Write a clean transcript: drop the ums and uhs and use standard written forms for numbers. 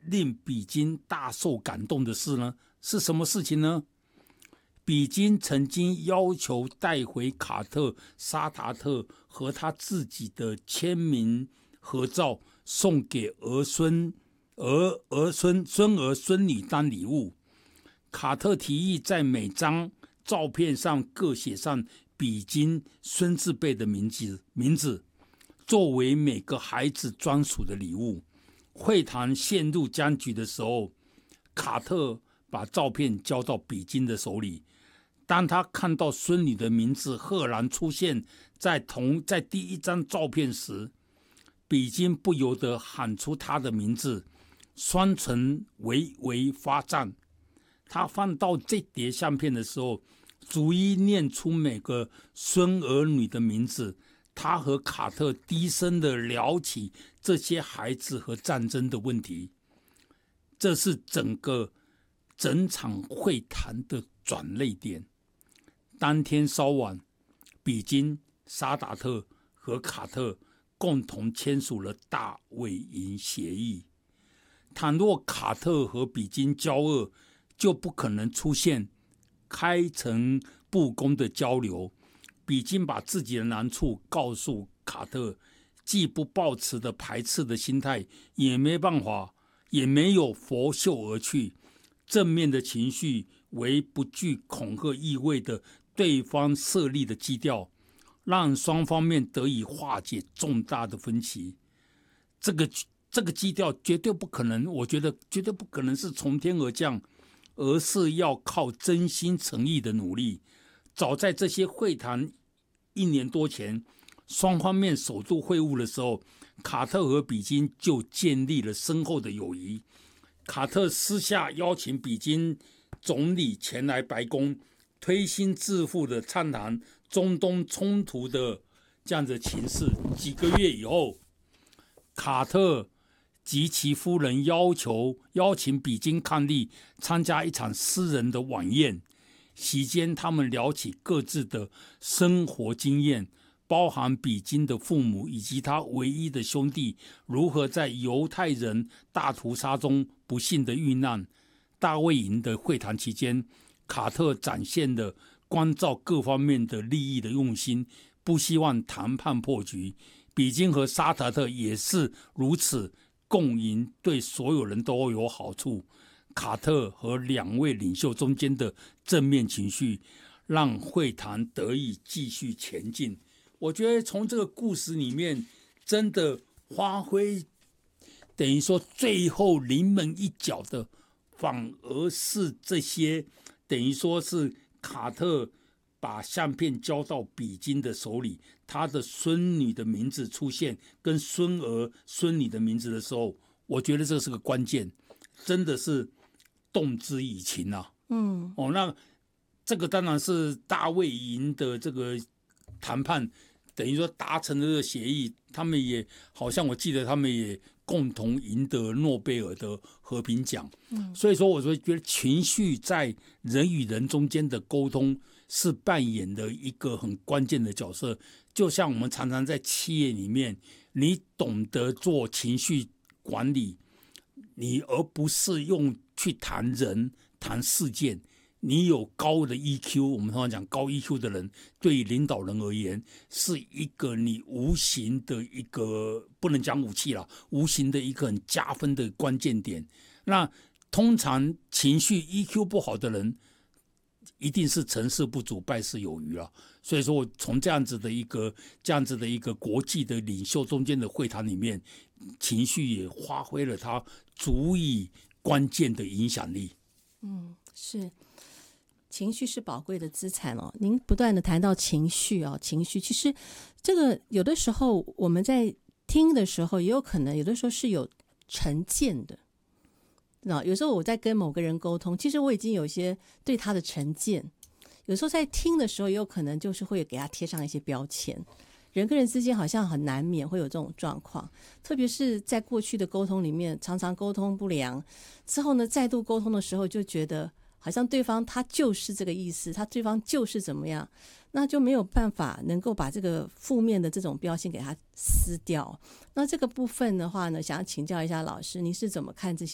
令比金大受感动的事呢？是什么事情呢？比金曾经要求带回卡特、沙达特和他自己的签名合照，送给孙儿孙女当礼物。卡特提议在每张照片上各写上比金孙字辈的名字，作为每个孩子专属的礼物。会谈陷入僵局的时候，卡特把照片交到比金的手里。当他看到孙女的名字赫然出现在第一张照片时，比金不由得喊出她的名字，双唇微微发颤。他翻到这叠相片的时候，逐一念出每个孙儿女的名字。他和卡特低声地聊起这些孩子和战争的问题。这是整场会谈的转捩点。当天稍晚，比金、沙达特和卡特共同签署了大卫营协议。倘若卡特和比金交恶，就不可能出现开诚布公的交流。比金把自己的难处告诉卡特，既不抱持的排斥的心态，也没有拂袖而去。正面的情绪为不具恐吓意味的对方设立的基调，让双方面得以化解重大的分歧。这个基调绝对不可能，我觉得绝对不可能是从天而降，而是要靠真心诚意的努力。早在这些会谈1年多前，双方面首度会晤的时候，卡特和比金就建立了深厚的友谊。卡特私下邀请比金总理前来白宫，推心置腹的畅谈中东冲突的这样的情势。几个月以后，卡特及其夫人邀请比金伉俪参加一场私人的晚宴。席间他们聊起各自的生活经验，包含比金的父母以及他唯一的兄弟如何在犹太人大屠杀中不幸的遇难。大卫营的会谈期间，卡特展现了关照各方面的利益的用心，不希望谈判破局。比金和沙达特也是如此，共赢对所有人都有好处。卡特和两位领袖中间的正面情绪，让会谈得以继续前进。我觉得从这个故事里面，真的发挥等于说最后临门一脚的，反而是这些等于说是卡特把相片交到比金的手里，他的孙女的名字出现跟孙儿孙女的名字的时候，我觉得这是个关键，真的是动之以情啊。那这个当然是大卫营的这个谈判，等于说达成了这个协议，他们也好像我记得他们也共同赢得诺贝尔的和平奖。所以说我觉得情绪在人与人中间的沟通是扮演的一个很关键的角色。就像我们常常在企业里面，你懂得做情绪管理，你而不是用去谈人谈事件，你有高的 EQ， 我们通常讲高 EQ 的人，对于领导人而言是一个你无形的一个，不能讲武器啦，无形的一个很加分的关键点。那通常情绪 EQ 不好的人，一定是成事不足败事有余啊。所以说我从这样子的一个国际的领袖中间的会谈里面，情绪也发挥了它足以关键的影响力。 是，情绪是宝贵的资产哦。您不断的谈到情绪哦，情绪其实这个有的时候我们在听的时候，也有可能有的时候是有成见的。有时候我在跟某个人沟通，其实我已经有一些对他的成见，有时候在听的时候也有可能就是会给他贴上一些标签。人跟人之间好像很难免会有这种状况，特别是在过去的沟通里面，常常沟通不良之后呢，再度沟通的时候就觉得好像对方他就是这个意思，对方就是怎么样，那就没有办法能够把这个负面的这种标签给他撕掉。那这个部分的话呢，想要请教一下老师，你是怎么看这